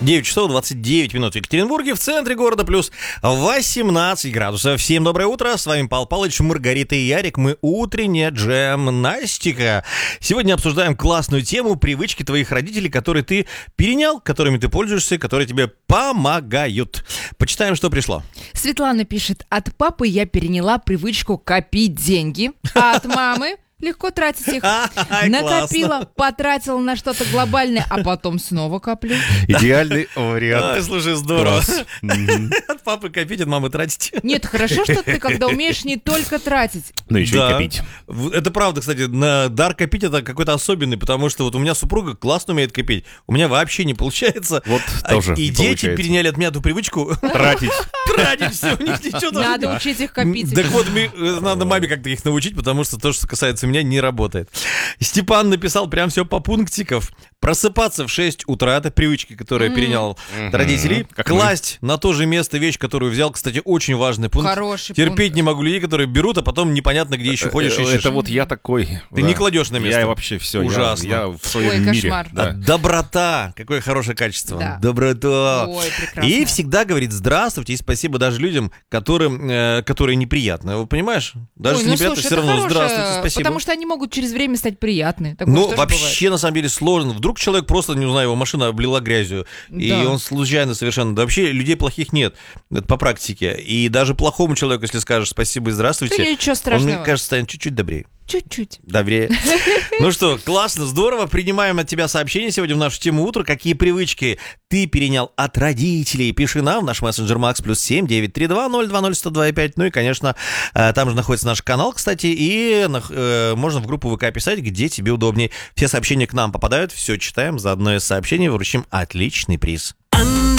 9 часов 29 минут в Екатеринбурге, в центре города, плюс 18 градусов. Всем доброе утро, с вами Павел Павлович, Маргарита и Ярик. Мы утренняя джемнастика. Сегодня обсуждаем классную тему привычки твоих родителей, которые ты перенял, которыми ты пользуешься, которые тебе помогают. Почитаем, что пришло. Светлана пишет: от папы я переняла привычку копить деньги, а от мамы легко тратить их. Накопила, потратила на что-то глобальное, а потом снова коплю. Идеальный вариант. Слушай, здорово. От папы копить, от мамы тратить. Нет, хорошо, что ты когда умеешь не только тратить, но еще и копить. Это правда, кстати, дар копить это какой-то особенный, потому что вот у меня супруга классно умеет копить, у меня вообще не получается. Вот тоже и дети переняли от меня эту привычку. Тратить. Тратить все, у них ничего тоже. Надо учить их копить. Так вот, надо маме как-то их научить, потому что то, что касается меня, не работает. Степан написал прям все по пунктиков. Просыпаться в 6 утра, это привычки, которые перенял от родителей. Класть на то же место вещь, которую взял, кстати, очень важный пункт. Хороший Терпеть пункт. не могу людей, которые берут, а потом непонятно, где еще ходишь, ищешь. Это вот я такой. Ты не кладешь на место. Я вообще все. Ужасно. Я в своем Ой, мире. кошмар. Да. Доброта. Какое хорошее качество. Да. Доброта. Ой, прекрасно. И всегда говорит здравствуйте и спасибо даже людям, которые неприятны. Вы понимаешь? Даже Ой, если неприятно, слушай, все равно это хорошее, здравствуйте, спасибо. потому что они могут через время стать приятны. Такое Ну, тоже вообще, на самом деле, сложно. Вдруг человек просто, не знаю, его машина облила грязью, и Да. он случайно совершенно... Да вообще, людей плохих нет, это по практике. И даже плохому человеку, если скажешь спасибо и здравствуйте, Да ничего он, страшного. мне кажется, станет чуть-чуть добрее. Чуть-чуть. Добрее. Ну что, классно, здорово. Принимаем от тебя сообщение сегодня в нашу тему утра. Какие привычки ты перенял от родителей? Пиши нам в наш мессенджер Макс +7 932 020 102,5. Ну и, конечно, там же находится наш канал, кстати, и можно в группу ВК писать, где тебе удобнее. Все сообщения к нам попадают, все читаем, за одно из сообщений вручим отличный приз.